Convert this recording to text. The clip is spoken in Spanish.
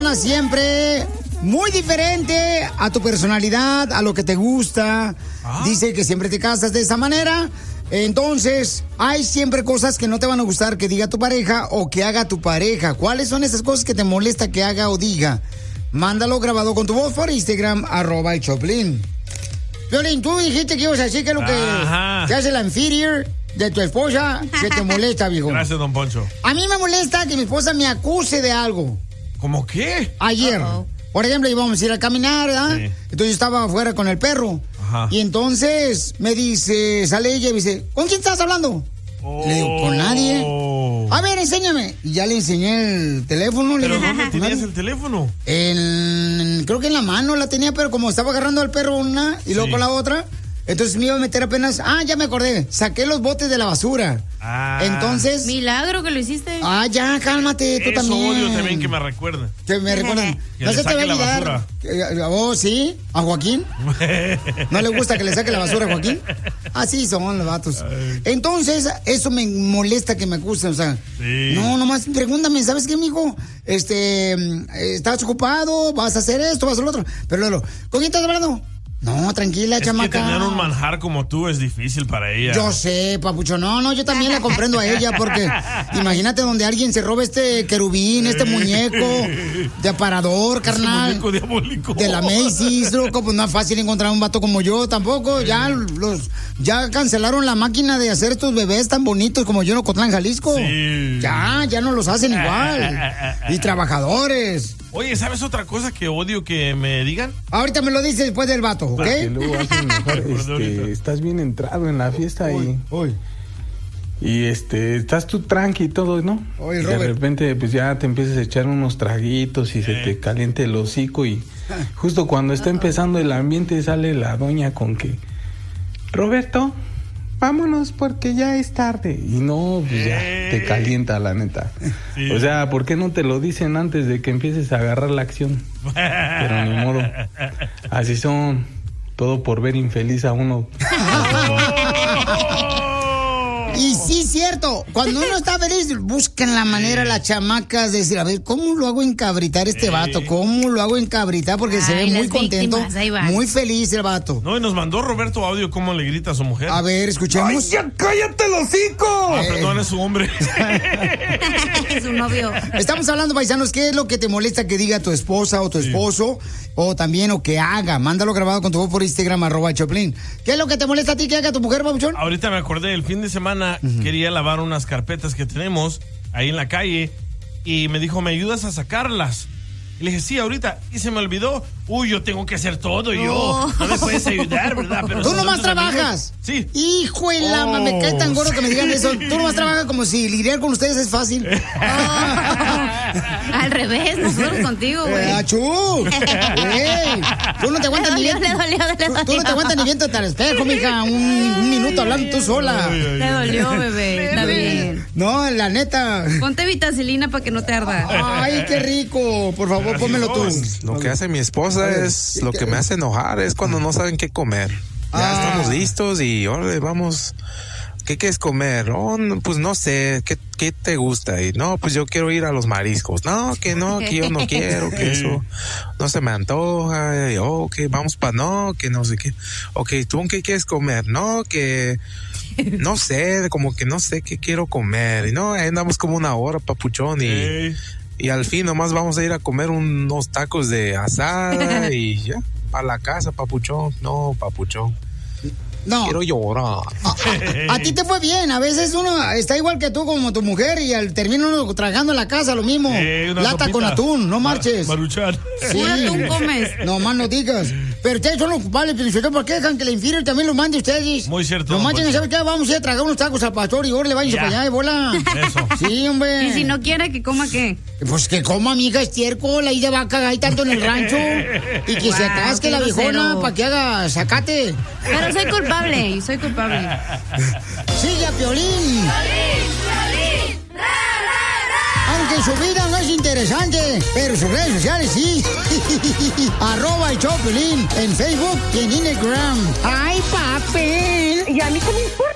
Siempre muy diferente a tu personalidad, a lo que te gusta. Dice que siempre te casas de esa manera. Entonces, hay siempre cosas que no te van a gustar que diga tu pareja o que haga tu pareja. ¿Cuáles son esas cosas que te molesta que haga o diga? Mándalo grabado con tu voz por Instagram, @Choplin. Piolín, tú dijiste que ibas a decir que es lo que hace la inferior de tu esposa que te molesta, viejo. Gracias, don Poncho. A mí me molesta que mi esposa me acuse de algo. ¿Cómo qué? Ayer, por ejemplo, íbamos a ir a caminar, ¿verdad? Sí. Entonces yo estaba afuera con el perro. Ajá. Y entonces me dice, sale ella y me dice, ¿con quién estás hablando? Le digo, con nadie. A ver, enséñame. Y ya le enseñé el teléfono. ¿Pero dónde tenías el teléfono? Creo que en la mano la tenía, pero como estaba agarrando al perro una y luego con la otra, entonces me iba a meter apenas. Ya me acordé. Saqué los botes de la basura. Entonces. Milagro que lo hiciste. Ya, cálmate, tú también. Eso odio también que me recuerden. Que me recuerden. No se te va a olvidar. ¿Sí? ¿A Joaquín? ¿No le gusta que le saque la basura a Joaquín? Así son los vatos. Entonces, eso me molesta que me acusen, o sea. Sí. No, nomás pregúntame, ¿sabes qué, mijo? ¿Estás ocupado? ¿Vas a hacer esto? ¿Vas a hacer lo otro? Pero luego, ¿con quién estás hablando? No, tranquila, chamaca. Que tener un manjar como tú es difícil para ella. Yo sé, papucho. No, yo también la comprendo a ella porque imagínate donde alguien se roba este querubín, este muñeco de aparador, carnal. Muñeco diabólico. De la Macy's, loco, pues no es fácil encontrar un vato como yo tampoco. Sí. Ya cancelaron la máquina de hacer estos bebés tan bonitos como yo en Ocotlán, Jalisco. Sí. Ya no los hacen igual. Y trabajadores. Oye, ¿sabes otra cosa que odio que me digan? Ahorita me lo dices después del vato, ¿ok? Porque luego hacen mejor, estás bien entrado en la fiesta y estás tú tranqui y todo, ¿no? Oye, de repente pues ya te empiezas a echar unos traguitos y se te calienta el hocico y justo cuando está empezando el ambiente sale la doña con que Roberto, vámonos porque ya es tarde. Y no, pues ya te calienta, la neta. Sí. O sea, ¿por qué no te lo dicen antes de que empieces a agarrar la acción? Pero ni modo. Así son. Todo por ver infeliz a uno. Y sí, cierto. Cuando uno está feliz, buscan la manera las chamacas de decir, a ver, ¿cómo lo hago encabritar este vato? ¿Cómo lo hago encabritar? Porque se ve muy contento, muy feliz el vato. No, y nos mandó Roberto audio cómo le grita a su mujer. A ver, escuchemos. ¡Ay, ya cállate el hocico! Perdón, es su hombre. Es su novio. Estamos hablando, paisanos, ¿qué es lo que te molesta que diga tu esposa o tu esposo? O también, o que haga. Mándalo grabado con tu voz por Instagram, @Choplin. ¿Qué es lo que te molesta a ti que haga tu mujer, papuchón? Ahorita me acordé, el fin de semana quería lavar unas carpetas que tenemos ahí en la calle y me dijo, ¿me ayudas a sacarlas? Y le dije, sí, ahorita. Y se me olvidó. Uy, yo tengo que hacer todo. Y yo, no me puedes ayudar, ¿verdad? Pero ¿tú nomás trabajas? Sí. Hijo de la me cae tan gordo que me digan eso. Tú nomás trabajas como si lidiar con ustedes es fácil. Al revés, nosotros contigo, güey. ¡Achú! Tú no te aguantas ni bien. Tú no te aguantas ni viendo al espejo, mija. Un minuto hablando tú sola. Te dolió, bebé. Está bien. No, la neta. Ponte vitacilina para que no te arda. Ay, qué rico. Por favor, pónmelo tú. Lo que hace mi esposa es lo que me hace enojar, es cuando no saben qué comer. Ya estamos listos y órale, vamos. ¿Qué quieres comer? Oh, no, pues no sé, ¿qué te gusta? Y no, pues yo quiero ir a los mariscos. No, que yo no quiero, que eso no se me antoja. Y, que vamos no, que no sé qué. Ok, ¿tú qué quieres comer? No, que no sé, como que no sé qué quiero comer. Y no, ahí andamos como una hora, papuchón, y al fin nomás vamos a ir a comer unos tacos de asada y ya, para la casa, papuchón. No, papuchón. No. Quiero llorar. A ti te fue bien. A veces uno está igual que tú como tu mujer y al termina uno trabajando en la casa lo mismo. Lata sopita con atún, no marches. Maruchan. Sí. Un atún comes. No más no digas. Pero ustedes son los culpables, ¿por qué dejan que la inferior también lo mande ustedes? Muy cierto. Lo manchen, ¿sabes qué? Vamos a ir a tragar unos tacos al pastor y ahora le vayan para allá de bola. Eso. Sí, hombre. Y si no quiere, ¿que coma qué? Pues que coma, amiga, estiércol, ahí de vaca, ahí tanto en el rancho. Y que se atasque la viejona para que haga zacate. Pero soy culpable, soy culpable. Sigue a Piolín. Aunque su vida no es interesante, pero sus redes sociales sí. @el show Piolín en Facebook y en Instagram. ¡Ay, papel! ¿Y a mí qué me importa?